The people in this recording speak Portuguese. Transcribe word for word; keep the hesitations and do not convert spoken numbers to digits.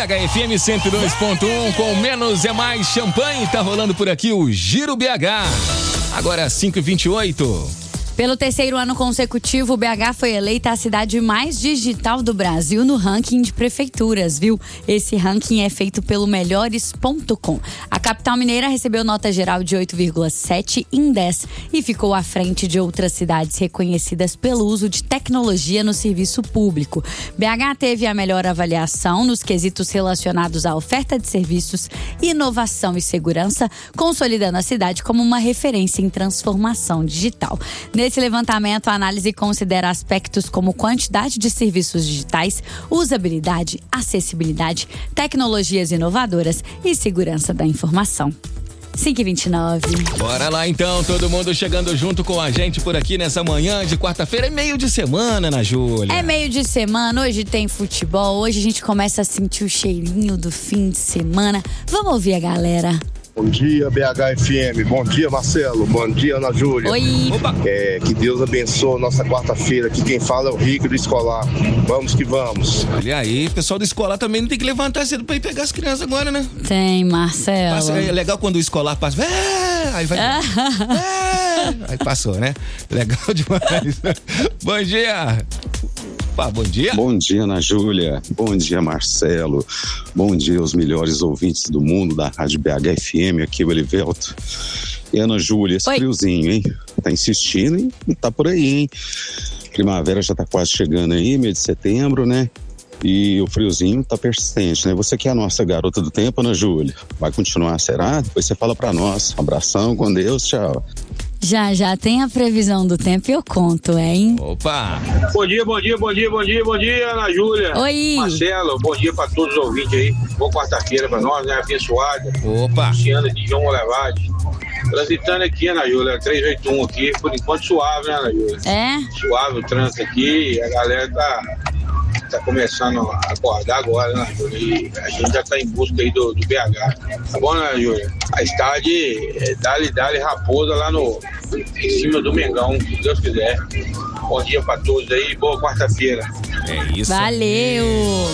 H F M cento e dois ponto um, com menos é mais champanhe. Tá rolando por aqui o Giro B H. Agora cinco e vinte e oito. Pelo terceiro ano consecutivo, o B H foi eleita a cidade mais digital do Brasil no ranking de prefeituras, viu? Esse ranking é feito pelo melhores ponto com. A capital mineira recebeu nota geral de oito vírgula sete em dez e ficou à frente de outras cidades reconhecidas pelo uso de tecnologia no serviço público. B H teve a melhor avaliação nos quesitos relacionados à oferta de serviços, inovação e segurança, consolidando a cidade como uma referência em transformação digital. Nesse levantamento, a análise considera aspectos como quantidade de serviços digitais, usabilidade, acessibilidade, tecnologias inovadoras e segurança da informação. cinco e vinte e nove. Bora lá então, todo mundo chegando junto com a gente por aqui nessa manhã de quarta-feira. É meio de semana, Ana Júlia. É meio de semana, hoje tem futebol, hoje a gente começa a sentir o cheirinho do fim de semana. Vamos ouvir a galera. Bom dia, B H F M. Bom dia, Marcelo. Bom dia, Ana Júlia. Oi. É, que Deus abençoe nossa quarta-feira. Aqui quem fala é o Rico do Escolar. Vamos que vamos. Olha aí, pessoal do Escolar também não tem que levantar cedo pra ir pegar as crianças agora, né? Tem, Marcelo. Passa, é legal quando o Escolar passa. É, aí vai. É, aí passou, né? Legal demais. Bom dia. Opa, bom dia. Bom dia, Ana Júlia. Bom dia, Marcelo. Bom dia aos melhores ouvintes do mundo da Rádio B H F M, aqui o Elivelto. E Ana Júlia, esse Oi. friozinho, hein? Tá insistindo, hein? E tá por aí, hein? Primavera já tá quase chegando aí, mês de setembro, né? E o friozinho tá persistente, né? Você que é a nossa garota do tempo, Ana Júlia, vai continuar, será? Depois você fala pra nós. Um abração, com Deus, tchau. Já, já tem a previsão do tempo e eu conto, hein? Opa! Bom dia, bom dia, bom dia, bom dia, bom dia, Ana Júlia. Oi! Marcelo, bom dia pra todos os ouvintes aí. Boa quarta-feira pra nós, né? Abençoada. Opa! Luciana de João Molevade. Transitando aqui, Ana Júlia, trezentos e oitenta e um aqui, por enquanto suave, né, Ana Júlia? É? Suave o trânsito aqui, a galera tá... tá começando a acordar agora, né, Júlia? E a gente já tá em busca aí do, do B H. Tá bom, né, Júlia? A estádio é Dali Dali Raposa lá no, em cima do Mengão, se Deus quiser. Bom dia pra todos aí, boa quarta-feira. É isso. Valeu!